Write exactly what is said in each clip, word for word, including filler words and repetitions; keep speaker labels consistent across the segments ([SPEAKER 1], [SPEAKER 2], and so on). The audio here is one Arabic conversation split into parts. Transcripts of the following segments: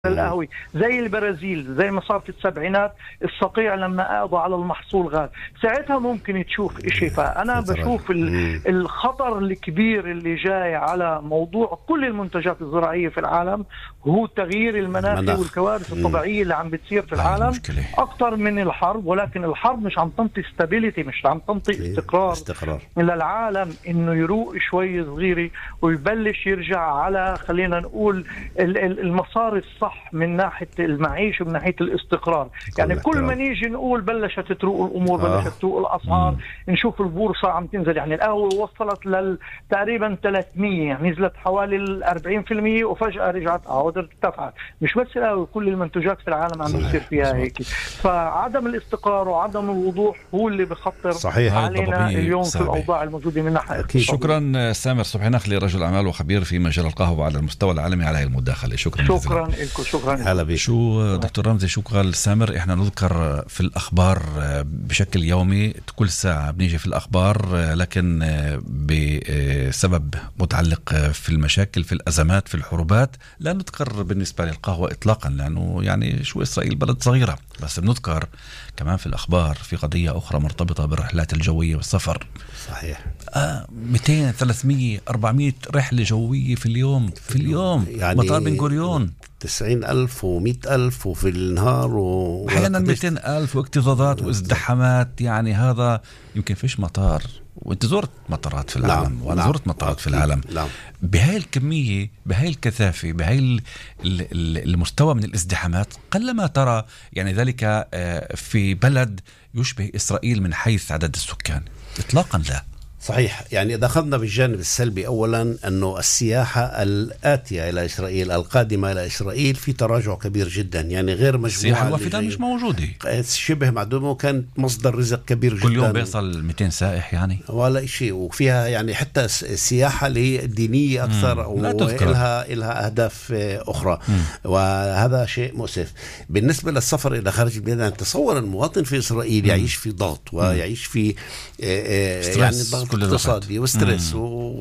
[SPEAKER 1] القهوي زي البرازيل، زي ما صار في السبعينات الصقيع لما قضى على المحصول غاد، ساعتها ممكن تشوف إشي. فأنا بشوف الخطر الكبير اللي جاي على موضوع كل المنتجات الزراعية في العالم هو تغيير المناخ والكوارث الطبيعية اللي عم بتصير في العالم أكتر من الحرب. ولكن الحرب مش عم تنطي استابيليتي، مش عم تنطي استقرار, استقرار. للعالم إنه يروق شوي صغيرة ويبلش يرجع على خلينا نقول المسار الصح من ناحية المعيشة ومن ناحية الاستقرار. يعني كل ما نيجي نقول بلشت تروق الأمور، آه. بلشت تروق الأسعار، مم. نشوف البورصة عم تنزل. يعني القهوة وصلت لتقريبا ثلاثمية، يعني نزلت حوالي الأربعين في المية وفجأة رجعت عودة ارتفعت. مش بس القهوة، كل المنتجات في العالم عم يصير فيها هيك. فعدم الاستقرار وعدم الوضوح هو اللي بخطر صحيح علينا اليوم صحيح. في الأوضاع الموجودة من ناحية.
[SPEAKER 2] شكرا سامر صبحي نخلي، رجل أعمال وخبير في مجال القهوة على المستوى العالمي، على هذه المداخلة. شكرا
[SPEAKER 1] شكرا لكم. شكرا.
[SPEAKER 2] هلا بي. شو دكتور رمزي، شو قال سامر؟ احنا نذكر في الأخبار بشكل يومي، كل ساعة بنيجي في الأخبار، لكن بسبب متعلق في المشاكل، في الأزمات، في الحروبات، لا نذكر بالنسبة للقهوة إطلاقا، لأنه يعني شو إسرائيل بلد صغيرة، بس بنذكر كمان في الأخبار في قضية أخرى مرتبطة بالرحلات الجوية والسفر.
[SPEAKER 3] صحيح.
[SPEAKER 2] آه مئتين ثلاثمية أربعمية رحلة جوية في اليوم في اليوم يعني مطار بن غوريون
[SPEAKER 3] تسعين ألف ومئة ألف وفي النهار
[SPEAKER 2] وأحيانا مئتين ألف واكتظاظات وازدحامات. يعني هذا يمكن فيش مطار، وانت زرت مطارات في العالم. نعم. وانا نعم. زرت مطارات في العالم.
[SPEAKER 3] نعم.
[SPEAKER 2] بهاي الكمية، بهاي الكثافة، بهاي المستوى من الازدحامات، قلما ترى يعني ذلك في بلد يشبه إسرائيل من حيث عدد السكان إطلاقا. لا
[SPEAKER 3] صحيح. يعني إذا أخذنا بالجانب السلبي، أولا أنه السياحة الآتية إلى إسرائيل، القادمة إلى إسرائيل، في تراجع كبير جدا. يعني غير مجموعة،
[SPEAKER 2] السياحة الوافدة مش موجودة،
[SPEAKER 3] شبه معدومة، وكان مصدر رزق كبير جدا.
[SPEAKER 2] كل يوم بيصل مئتين سائح يعني
[SPEAKER 3] ولا شيء. وفيها يعني حتى السياحة دينية أكثر، وإلها إلها أهداف أخرى. مم. وهذا شيء مؤسف بالنسبة للسفر إلى خارج البلاد. يعني تصور المواطن في إسرائيل يعيش في ضغط، ويعيش في يعني ضغط اقتصادي وستريس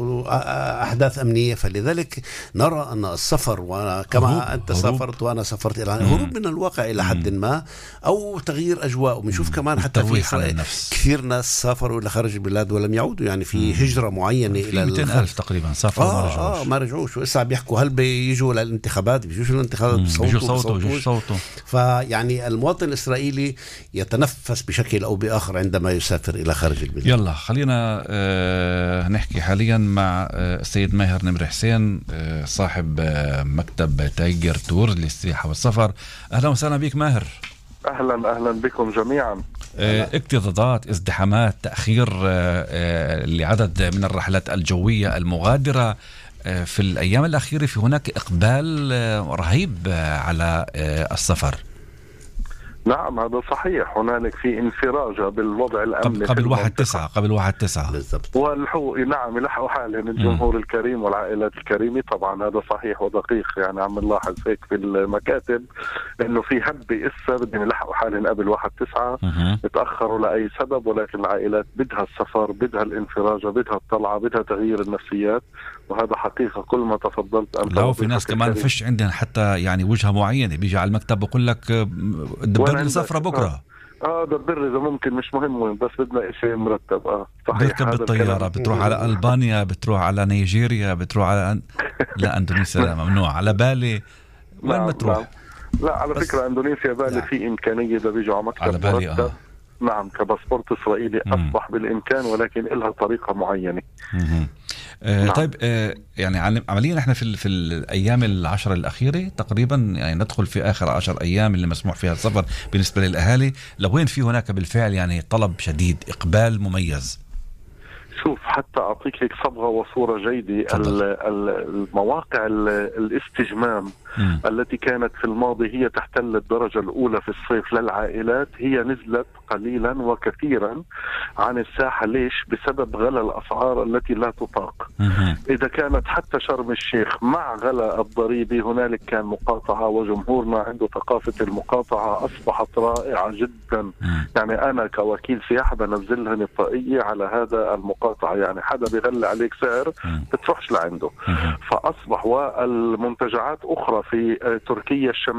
[SPEAKER 3] وأحداث أمنية. فلذلك نرى أن السفر، وكما أنت هروب. سافرت وأنا سافرت إلى هروب من الواقع إلى حد ما، أو تغيير أجواء. وبنشوف كمان حتى في كثير ناس سافروا إلى خارج البلاد ولم يعودوا، يعني في هجرة معينة إلى
[SPEAKER 2] مئتين ألف تقريبا سافروا
[SPEAKER 3] آه ما رجعوش. آه ما رجعوش. وإسا بيحكوا هل بيجوا للانتخابات، بيجوش للانتخابات
[SPEAKER 2] بصوتوا صوته.
[SPEAKER 3] فيعني المواطن الإسرائيلي يتنفس بشكل أو بآخر عندما يسافر إلى خارج البلاد.
[SPEAKER 2] يلا خلينا آه نحكي حاليا مع آه السيد ماهر نمر حسين، آه صاحب آه مكتب تايجر تور للسياحة والسفر. أهلا وسهلا بك ماهر.
[SPEAKER 4] أهلا أهلا بكم جميعا.
[SPEAKER 2] آه اكتظاظات، ازدحامات، تأخير آه آه لعدد من الرحلات الجوية المغادرة آه في الأيام الأخيرة. في هناك إقبال آه رهيب آه على آه السفر.
[SPEAKER 4] نعم هذا صحيح. هنالك في انفراجة بالوضع الأمني
[SPEAKER 2] قبل واحد تسعة قبل واحد تسعة
[SPEAKER 4] والحقوق. نعم يلحقوا حالهم الجمهور م. الكريم والعائلات الكريمة. طبعا هذا صحيح ودقيق. يعني عم نلاحظ هيك في المكاتب إنه في هبة إسا بدهم يلحقوا حالهم قبل واحد تسعة، يتأخروا لأي سبب. ولكن العائلات بدها السفر، بدها الانفراجة، بدها الطلعة، بدها تغيير النفسيات. وهذا حقيقة كل ما تفضلت أنت.
[SPEAKER 2] لو في ناس كمان فيش عندنا حتى يعني وجهة معينة، بيجي على المكتب بقول لك دبر لي سفرة بكرة.
[SPEAKER 4] اه دبر إذا ممكن، مش مهم، بس بدنا شيء مرتب. اه صحيح.
[SPEAKER 2] بركب بالطيارة بتروح على ألبانيا، بتروح على نيجيريا، بتروح على أن... لا أندونيسيا لا ممنوع، على بالي وين
[SPEAKER 4] نعم
[SPEAKER 2] بتروح؟
[SPEAKER 4] نعم. لا على فكرة أندونيسيا بالي لا. في إمكانية إذا بيجوا على مكتب
[SPEAKER 2] على بالي
[SPEAKER 4] مرتب.
[SPEAKER 2] آه.
[SPEAKER 4] نعم كباسبورت إسرائيلي مم. أصبح بالإمكان، ولكن إلها طريقة معينة.
[SPEAKER 2] آه نعم. طيب آه يعني عمليا احنا في في الايام العشر الاخيره تقريبا، يعني ندخل في اخر عشر ايام اللي مسموح فيها السفر بالنسبه للاهالي. لوين في هناك بالفعل يعني طلب شديد، اقبال مميز؟
[SPEAKER 4] شوف حتى أعطيك هيك صبغة وصورة جيدة. المواقع الاستجمام م. التي كانت في الماضي هي تحتل الدرجة الأولى في الصيف للعائلات، هي نزلت قليلا وكثيرا عن الساحة. ليش؟ بسبب غلاء الأسعار التي لا تطاق. م. إذا كانت حتى شرم الشيخ مع غلاء الضريبة هنالك كان مقاطعة، وجمهورنا عنده ثقافة المقاطعة أصبحت رائعة جدا. م. يعني أنا كوكيل سياحة بنزل لهم الطاقية على هذا المقاطعة المقاطعة، يعني حدا بيغلي عليك سعر بتروحش لعنده. فأصبح والمنتجعات أخرى في تركيا الشمالية